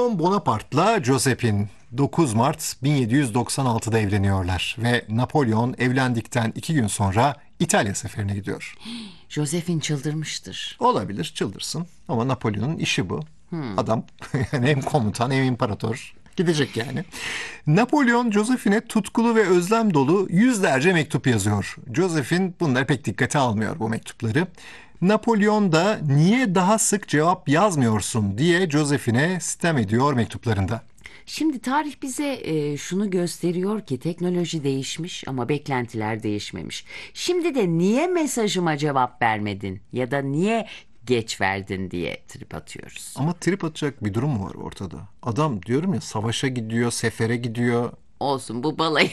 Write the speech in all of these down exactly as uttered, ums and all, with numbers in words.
Napolyon Bonaparte'la Josephine dokuz Mart bin yedi yüz doksan altıda evleniyorlar ve Napolyon evlendikten iki gün sonra İtalya seferine gidiyor. Josephine çıldırmıştır. Olabilir, çıldırsın ama Napolyon'un işi bu. Adam yani hem komutan hem imparator. Gidecek yani. Napolyon Josephine'e tutkulu ve özlem dolu yüzlerce mektup yazıyor. Josephine bunları pek dikkate almıyor, bu mektupları. Napolyon da niye daha sık cevap yazmıyorsun diye Josephine'e sitem ediyor mektuplarında. Şimdi tarih bize e, şunu gösteriyor ki teknoloji değişmiş ama beklentiler değişmemiş. Şimdi de niye mesajıma cevap vermedin ya da niye geç verdin diye trip atıyoruz. Ama trip atacak bir durum mu var ortada? Adam diyorum ya, savaşa gidiyor, sefere gidiyor. Olsun, bu balayı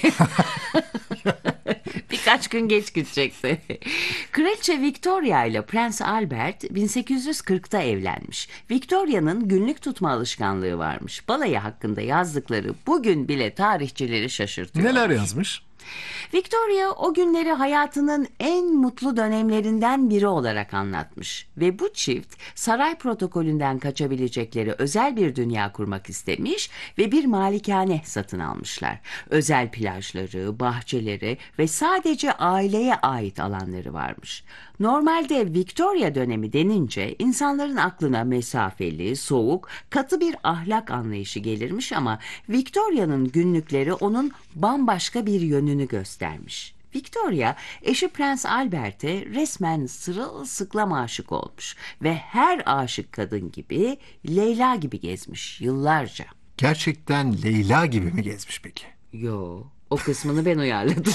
birkaç gün geç gidecekti. Kraliçe Victoria ile Prens Albert bin sekiz yüz kırkta evlenmiş. Victoria'nın günlük tutma alışkanlığı varmış. Balayı hakkında yazdıkları bugün bile tarihçileri şaşırtıyor. Neler yazmış? Victoria o günleri hayatının en mutlu dönemlerinden biri olarak anlatmış ve bu çift saray protokolünden kaçabilecekleri özel bir dünya kurmak istemiş ve bir malikane satın almışlar. Özel plajları, bahçeleri ve sadece aileye ait alanları varmış. Normalde Victoria dönemi denince insanların aklına mesafeli, soğuk, katı bir ahlak anlayışı gelirmiş ama Victoria'nın günlükleri onun bambaşka bir yönünü göstermiş. Victoria, eşi Prens Albert'e resmen sırılsıklam aşık olmuş ve her aşık kadın gibi Leyla gibi gezmiş yıllarca. Gerçekten Leyla gibi mi gezmiş peki? Yo, o kısmını ben uyarladım.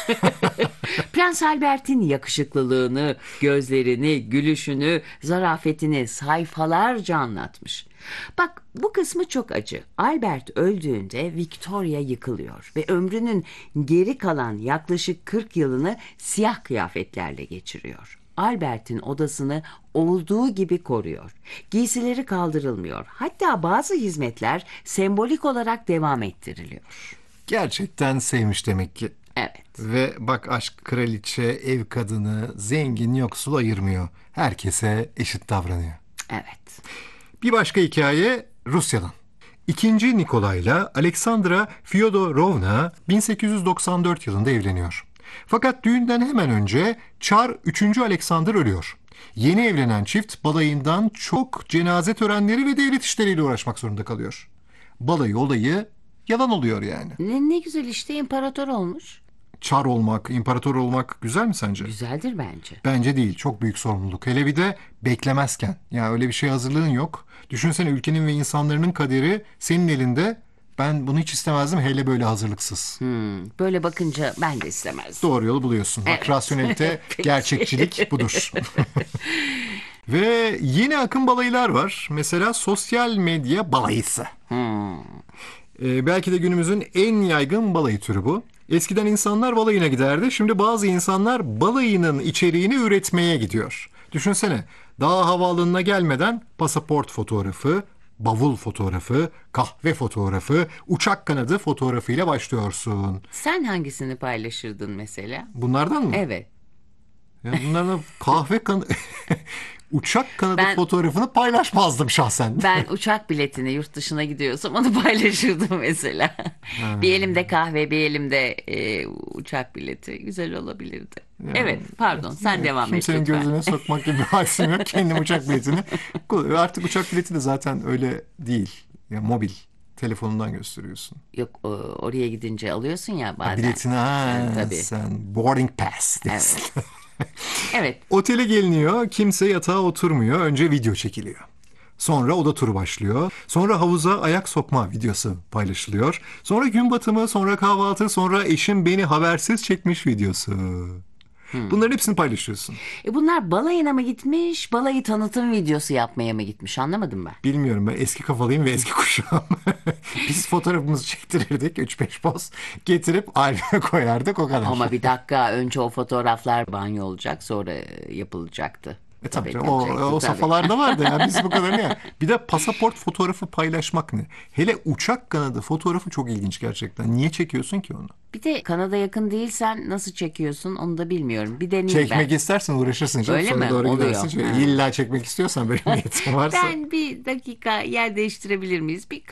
Prens Albert'in yakışıklılığını, gözlerini, gülüşünü, zarafetini sayfalarca anlatmış. Bak, bu kısmı çok acı. Albert öldüğünde Victoria yıkılıyor ve ömrünün geri kalan yaklaşık kırk yılını siyah kıyafetlerle geçiriyor. Albert'in odasını olduğu gibi koruyor. Giysileri kaldırılmıyor. Hatta bazı hizmetler sembolik olarak devam ettiriliyor. Gerçekten sevmiş demek ki. Evet. Ve bak, aşk kraliçe, ev kadını, zengin yoksul ayırmıyor. Herkese eşit davranıyor. Evet. Bir başka hikaye Rusya'dan. İkinci Nikolay'la Alexandra Fyodorovna bin sekiz yüz doksan dört yılında evleniyor. Fakat düğünden hemen önce Çar üçüncü Alexander ölüyor. Yeni evlenen çift balayından çok cenaze törenleri ve devlet işleriyle uğraşmak zorunda kalıyor. Balayı olayı yalan oluyor yani. Ne, ne güzel işte, imparator olmuş. Çar olmak, imparator olmak güzel mi sence? Güzeldir bence. Bence değil. Çok büyük sorumluluk. Hele bir de beklemezken. Ya öyle bir şey hazırlığın yok. Düşünsene, ülkenin ve insanların kaderi senin elinde. Ben bunu hiç istemezdim, hele böyle hazırlıksız. Hmm, böyle bakınca ben de istemezdim. Doğru yolu buluyorsun. Bak, Evet. rasyonelite, Peki. gerçekçilik budur. Ve yeni akım balayılar var. Mesela sosyal medya balayısı. Hmm. Ee, belki de günümüzün en yaygın balayı türü bu. Eskiden insanlar balayına giderdi. Şimdi bazı insanlar balayının içeriğini üretmeye gidiyor. Düşünsene, daha havaalanına gelmeden pasaport fotoğrafı, bavul fotoğrafı, kahve fotoğrafı, uçak kanadı fotoğrafıyla başlıyorsun. Sen hangisini paylaşırdın mesela? Bunlardan mı? Evet. Ya bunlardan kahve kanadı... Uçak kanadı Ben- fotoğrafını paylaşmazdım şahsen. Ben uçak biletini, yurt dışına gidiyorsam onu paylaşırdım mesela. Bir elimde kahve, bir elimde e, uçak bileti. Güzel olabilirdi. Evet, pardon, sen devam et Kimsenin lütfen. gözüne sokmak gibi bir hadisem yok. Kendim uçak biletini. Artık uçak bileti de zaten öyle değil. Ya mobil. Telefonundan gösteriyorsun. Yok, o- oraya gidince alıyorsun ya Ha, bazen. biletini ha, Evet, tabii. sen boarding pass dersin. Evet. Evet. Otele geliniyor, kimse yatağa oturmuyor. Önce video çekiliyor. Sonra oda turu başlıyor. Sonra havuza ayak sokma videosu paylaşılıyor. Sonra gün batımı, sonra kahvaltı, sonra eşim beni habersiz çekmiş videosu. Bunların hepsini paylaşıyorsun. E bunlar balayına mı gitmiş, balayı tanıtım videosu yapmaya mı gitmiş, anlamadım ben. Bilmiyorum, ben eski kafalıyım ve eski kuşağım. Biz fotoğrafımızı çektirirdik, üç beş poz getirip albüme koyardık, o kadar. Ama bir dakika, önce o fotoğraflar banyo olacak, sonra yapılacaktı. E tabii, Tabii, o, yapacaktı, o tabii. safhalarda vardı ya, biz bu kadar ya. Bir de pasaport fotoğrafı paylaşmak ne? Hele uçak kanadı fotoğrafı çok ilginç gerçekten. Niye çekiyorsun ki onu? Bir de Kanada yakın değilsen nasıl çekiyorsun onu da bilmiyorum. Bir deneyeyim Çekmek ben. istersen uğraşırsın canım. Öyle Sonra mi? doğru Oluyor. gidersin. Şöyle Ha. İlla çekmek istiyorsan, böyle niyetin varsa. Ben bir dakika yer değiştirebilir miyiz? Bir